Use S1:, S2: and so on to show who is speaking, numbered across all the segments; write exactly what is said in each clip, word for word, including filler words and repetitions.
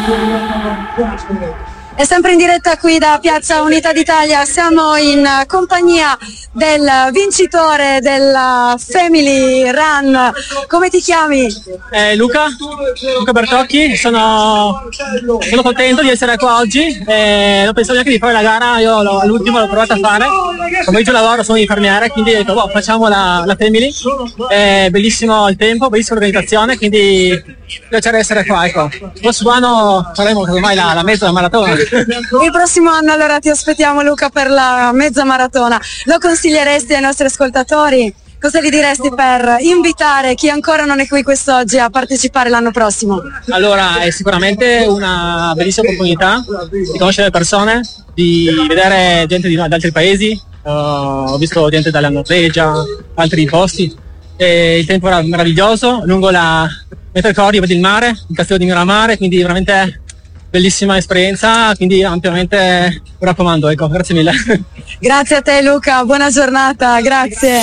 S1: È sempre in diretta qui da Piazza Unità d'Italia, siamo in compagnia del vincitore della Family Run. Come ti chiami?
S2: Eh, Luca, Luca Bertocchi, sono, sono contento di essere qua oggi, eh, non pensavo neanche di fare la gara, io l'ho, all'ultimo l'ho provata a fare, come io lavoro sono infermiere, quindi ho detto boh, facciamo la, la Family, eh, bellissimo il tempo, bellissima l'organizzazione, quindi piacere essere qua, ecco. Il prossimo anno faremo ormai la, la mezza maratona.
S1: Il prossimo anno allora ti aspettiamo, Luca, per la mezza maratona. Lo consiglieresti ai nostri ascoltatori? Cosa gli diresti per invitare chi ancora non è qui quest'oggi a partecipare l'anno prossimo?
S2: Allora, è sicuramente una bellissima opportunità di conoscere le persone, di vedere gente di, da altri paesi. Uh, ho visto gente dalla Norvegia, altri posti. E il tempo era meraviglioso, lungo la Metrocordia, vedi il mare, il castello di Miramare, quindi veramente bellissima esperienza, quindi ampiamente mi raccomando, ecco, grazie mille.
S1: Grazie a te Luca, buona giornata, grazie.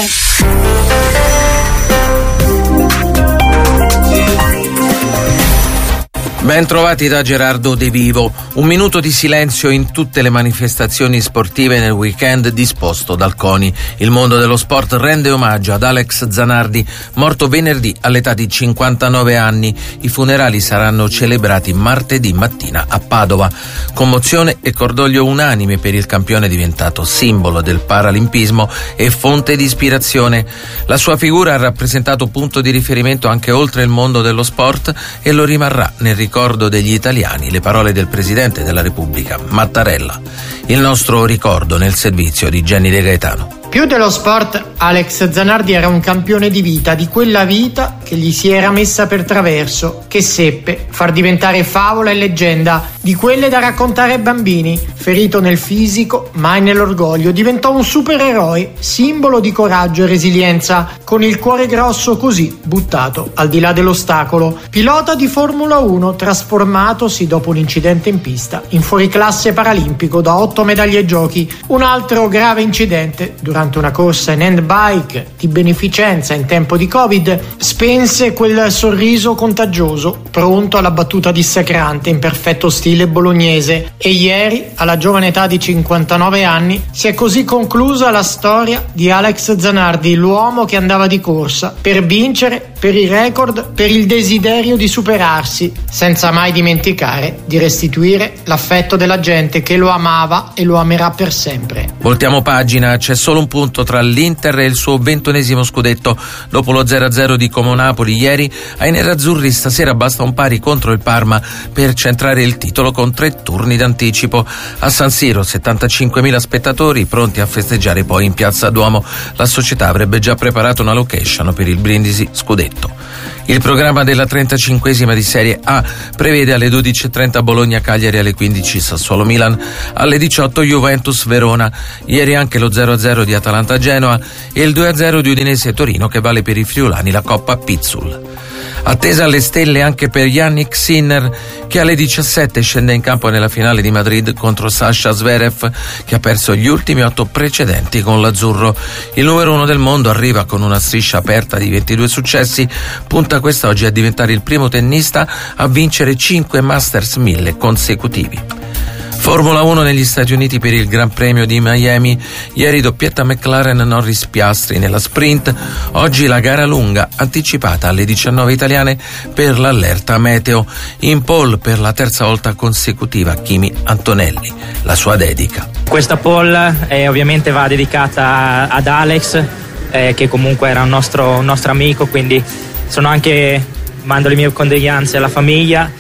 S3: Ben trovati da Gerardo De Vivo. Un minuto di silenzio in tutte le manifestazioni sportive nel weekend disposto dal CONI. Il mondo dello sport rende omaggio ad Alex Zanardi, morto venerdì all'età di cinquantanove anni. I funerali saranno celebrati martedì mattina a Padova. Commozione e cordoglio unanime per il campione diventato simbolo del paralimpismo e fonte di ispirazione. La sua figura ha rappresentato punto di riferimento anche oltre il mondo dello sport e lo rimarrà nel ricordo ricordo degli italiani, le parole del Presidente della Repubblica, Mattarella. Il nostro ricordo nel servizio di Jenny De Gaetano.
S4: Più dello sport, Alex Zanardi era un campione di vita, di quella vita che gli si era messa per traverso, che seppe far diventare favola e leggenda, di quelle da raccontare ai bambini. Ferito nel fisico, mai nell'orgoglio, diventò un supereroe, simbolo di coraggio e resilienza, con il cuore grosso così buttato al di là dell'ostacolo. Pilota di Formula uno, trasformatosi dopo un incidente in pista in fuoriclasse paralimpico da otto medaglie ai giochi. Un altro grave incidente durante una corsa in handbike di beneficenza in tempo di Covid spense quel sorriso contagioso, pronto alla battuta dissacrante in perfetto stile bolognese. E ieri, alla giovane età di cinquantanove anni, si è così conclusa la storia di Alex Zanardi, l'uomo che andava di corsa per vincere, per i record, per il desiderio di superarsi, senza mai dimenticare di restituire l'affetto della gente che lo amava e lo amerà per sempre.
S3: Voltiamo pagina, c'è solo un punto tra l'Inter e il suo ventunesimo scudetto. Dopo lo zero a zero di Como Napoli ieri, ai nerazzurri stasera basta un pari contro il Parma per centrare il titolo con tre turni d'anticipo. A San Siro settantacinquemila spettatori pronti a festeggiare poi in Piazza Duomo. La società avrebbe già preparato una location per il Brindisi scudetto. Il programma della trentacinquesima di Serie A prevede alle dodici e trenta Bologna-Cagliari, alle quindici Sassuolo-Milan, alle diciotto Juventus-Verona. Ieri anche lo zero a zero di Atalanta-Genoa e il due a zero di Udinese-Torino che vale per i friulani la Coppa Pizzul. Attesa alle stelle anche per Yannick Sinner che alle diciassette scende in campo nella finale di Madrid contro Sasha Zverev che ha perso gli ultimi otto precedenti con l'azzurro. Il numero uno del mondo arriva con una striscia aperta di ventidue successi, punta quest'oggi a diventare il primo tennista a vincere cinque Masters mille consecutivi. Formula uno negli Stati Uniti per il Gran Premio di Miami. Ieri doppietta McLaren Norris Piastri nella sprint. Oggi la gara lunga anticipata alle diciannove italiane per l'allerta meteo. In pole per la terza volta consecutiva Kimi Antonelli. La sua dedica.
S5: Questa pole eh, ovviamente va dedicata ad Alex eh, che comunque era un nostro, un nostro amico, quindi sono anche mando le mie condoglianze alla famiglia.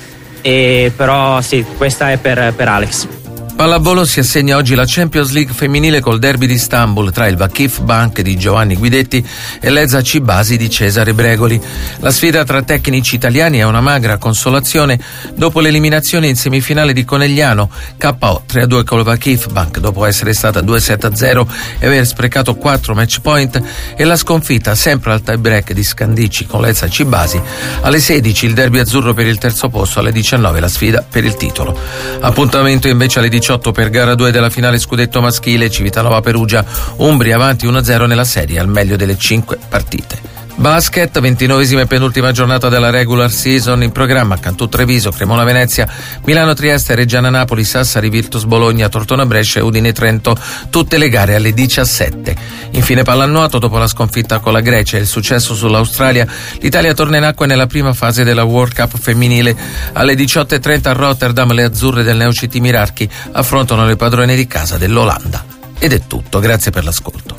S5: E però sì, questa è per, per Alex.
S3: Pallavolo si assegna oggi la Champions League femminile col derby di Istanbul tra il Vakif Bank di Giovanni Guidetti e l'Ezza Cibasi di Cesare Bregoli. La sfida tra tecnici italiani è una magra consolazione dopo l'eliminazione in semifinale di Conegliano, K O tre a due col Vakif Bank dopo essere stata due sette a zero e aver sprecato quattro match point, e la sconfitta sempre al tie break di Scandicci con l'Ezza Cibasi. Alle sedici il derby azzurro per il terzo posto, alle diciannove la sfida per il titolo. Appuntamento invece alle diciotto per gara due della finale scudetto maschile, Civitanova Perugia, Umbria avanti uno a zero nella serie al meglio delle cinque partite. Basket, ventinovesima e penultima giornata della regular season in programma: Cantù Treviso, Cremona Venezia, Milano Trieste, Reggiana Napoli, Sassari Virtus Bologna, Tortona Brescia e Udine Trento, tutte le gare alle diciassette. Infine pallanuoto, dopo la sconfitta con la Grecia e il successo sull'Australia, l'Italia torna in acqua nella prima fase della World Cup femminile. Alle diciotto e trenta a Rotterdam le azzurre del Neo City Mirarchi affrontano le padrone di casa dell'Olanda. Ed è tutto, grazie per l'ascolto.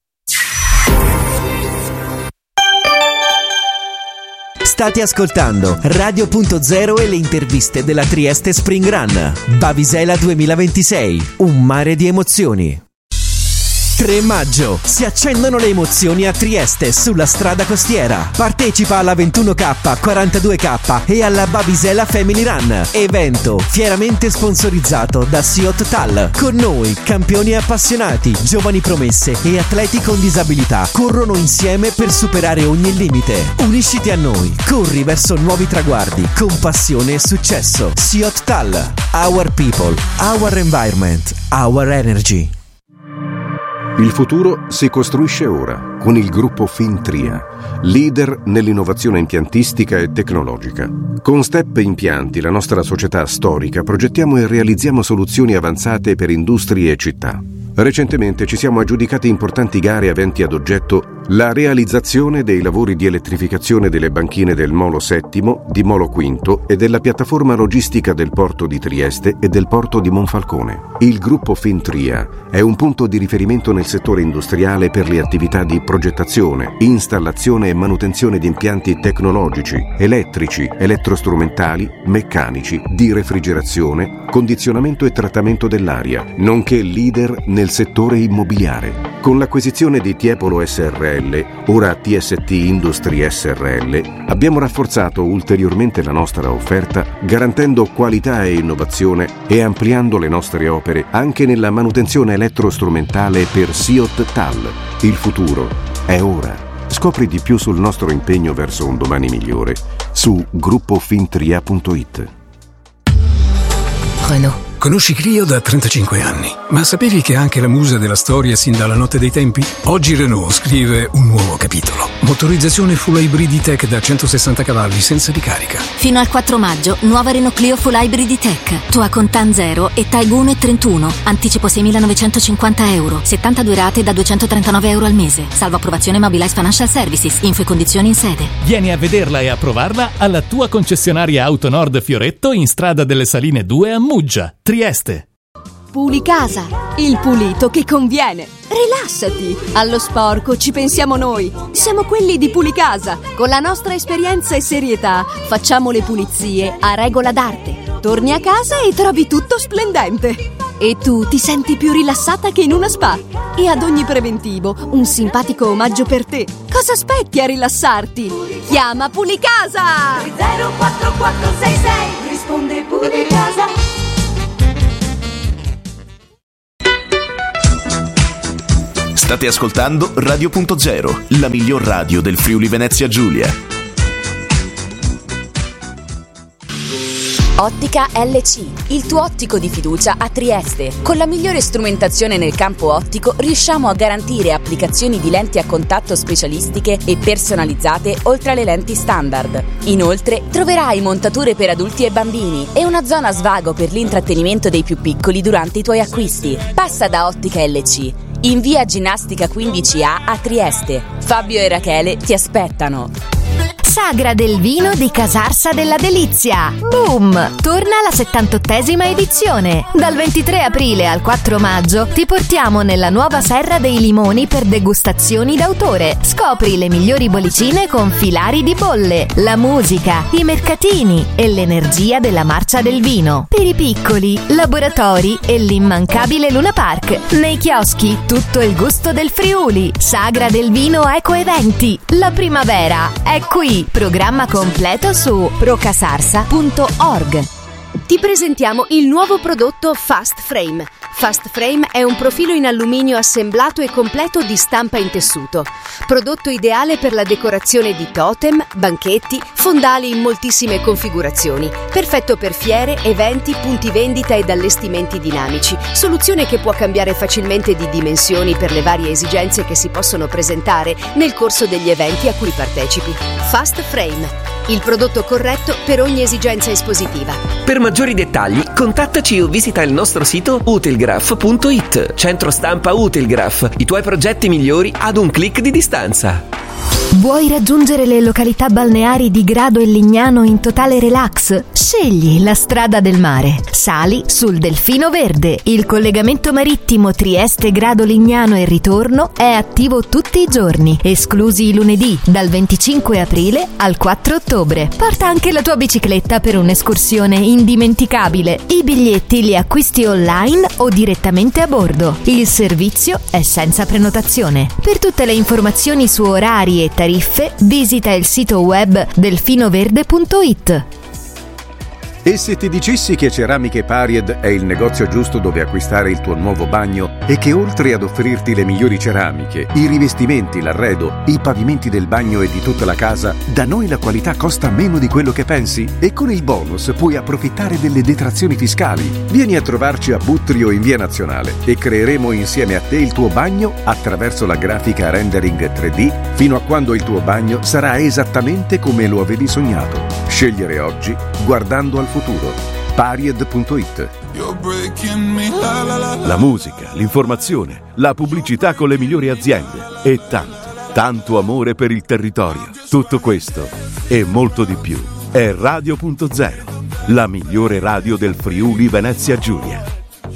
S6: State ascoltando Radio Punto Zero e le interviste della Trieste Spring Run. Bavisela duemilaventisei, un mare di emozioni. tre maggio si accendono le emozioni a Trieste sulla strada costiera. Partecipa alla ventuno K, quarantadue K e alla Bavisela Family Run, evento fieramente sponsorizzato da Siot Tal. Con noi campioni appassionati, giovani promesse e atleti con disabilità corrono insieme per superare ogni limite. Unisciti a noi, corri verso nuovi traguardi con passione e successo. Siot Tal, our people, our environment, our energy.
S7: Il futuro si costruisce ora con il gruppo Fintria, leader nell'innovazione impiantistica e tecnologica. Con Step Impianti, la nostra società storica, progettiamo e realizziamo soluzioni avanzate per industrie e città. Recentemente ci siamo aggiudicati importanti gare aventi ad oggetto la realizzazione dei lavori di elettrificazione delle banchine del Molo settimo, di Molo quinto e della piattaforma logistica del porto di Trieste e del porto di Monfalcone. Il gruppo Fintria è un punto di riferimento nel settore industriale per le attività di progettazione, installazione e manutenzione di impianti tecnologici, elettrici, elettrostrumentali, meccanici, di refrigerazione, condizionamento e trattamento dell'aria, nonché leader nel settore immobiliare. Con l'acquisizione di Tiepolo S R L, ora T S T Industry S R L, abbiamo rafforzato ulteriormente la nostra offerta, garantendo qualità e innovazione e ampliando le nostre opere anche nella manutenzione elettrostrumentale per Siot Tal. Il futuro è ora. Scopri di più sul nostro impegno verso un domani migliore su gruppo fintria punto it.
S8: Renault. Conosci Clio da trentacinque anni, ma sapevi che è anche la musa della storia sin dalla notte dei tempi? Oggi Renault scrive un nuovo capitolo. Motorizzazione full hybrid tech da centosessanta cavalli senza ricarica.
S9: Fino al quattro maggio, nuova Renault Clio full hybrid tech. Tua con TAN zero e TAG uno e trentuno. Anticipo seimilanovecentocinquanta euro. settantadue rate da duecentotrentanove euro al mese. Salvo approvazione Mobilize Financial Services. Info e condizioni in sede.
S10: Vieni a vederla e a provarla alla tua concessionaria Auto Nord Fioretto in strada delle Saline due a Muggia, Trieste.
S11: Pulicasa, il pulito che conviene. Rilassati, allo sporco ci pensiamo noi. Siamo quelli di Pulicasa. Con la nostra esperienza e serietà facciamo le pulizie a regola d'arte. Torni a casa e trovi tutto splendente. E tu ti senti più rilassata che in una spa. E ad ogni preventivo un simpatico omaggio per te. Cosa aspetti a rilassarti? Chiama Pulicasa!
S12: zero quattro quattro sei sei, risponde Pulicasa.
S13: State ascoltando Radio Punto Zero, la miglior radio del Friuli Venezia Giulia.
S14: Ottica L C, il tuo ottico di fiducia a Trieste. Con la migliore strumentazione nel campo ottico riusciamo a garantire applicazioni di lenti a contatto specialistiche e personalizzate oltre alle lenti standard. Inoltre troverai montature per adulti e bambini e una zona svago per l'intrattenimento dei più piccoli durante i tuoi acquisti. Passa da Ottica L C in via Ginnastica quindici A a Trieste. Fabio e Rachele ti aspettano.
S15: Sagra del vino di Casarsa della Delizia. Boom! Torna la settantottesima edizione. Dal ventitré aprile al quattro maggio ti portiamo nella nuova Serra dei Limoni per degustazioni d'autore. Scopri le migliori bollicine con filari di bolle, la musica, i mercatini e l'energia della marcia del vino. Per i piccoli, laboratori e l'immancabile Luna Park. Nei chioschi, tutto il gusto del Friuli. Sagra del vino Eco Eventi. La primavera è qui. Programma completo su procasarsa punto org.
S11: Ti presentiamo il nuovo prodotto Fast Frame. Fast Frame è un profilo in alluminio assemblato e completo di stampa in tessuto. Prodotto ideale per la decorazione di totem, banchetti, fondali in moltissime configurazioni. Perfetto per fiere, eventi, punti vendita ed allestimenti dinamici. Soluzione che può cambiare facilmente di dimensioni per le varie esigenze che si possono presentare nel corso degli eventi a cui partecipi. Fast Frame. Il prodotto corretto per ogni esigenza espositiva.
S16: Per maggiori dettagli, contattaci o visita il nostro sito utilgraph punto it. Centro stampa Utilgraph. I tuoi progetti migliori ad un click di distanza.
S15: Vuoi raggiungere le località balneari di Grado e Lignano in totale relax? Scegli la strada del mare. Sali sul Delfino Verde. Il collegamento marittimo Trieste-Grado-Lignano e ritorno è attivo tutti i giorni, esclusi i lunedì, dal venticinque aprile al quattro ottobre. Porta anche la tua bicicletta per un'escursione indimenticabile. I biglietti li acquisti online o direttamente a bordo. Il servizio è senza prenotazione. Per tutte le informazioni su orari e tariffe, visita il sito web delfinoverde punto it.
S7: E se ti dicessi che Ceramiche Paried è il negozio giusto dove acquistare il tuo nuovo bagno e che oltre ad offrirti le migliori ceramiche, i rivestimenti, l'arredo, i pavimenti del bagno e di tutta la casa, da noi la qualità costa meno di quello che pensi? E con il bonus puoi approfittare delle detrazioni fiscali. Vieni a trovarci a Buttrio in Via Nazionale e creeremo insieme a te il tuo bagno attraverso la grafica rendering tre D fino a quando il tuo bagno sarà esattamente come lo avevi sognato. Scegliere oggi guardando al futuro. Paried punto it.
S17: La musica, l'informazione, la pubblicità con le migliori aziende e tanto, tanto amore per il territorio. Tutto questo e molto di più è Radio punto zero, la migliore radio del Friuli Venezia Giulia.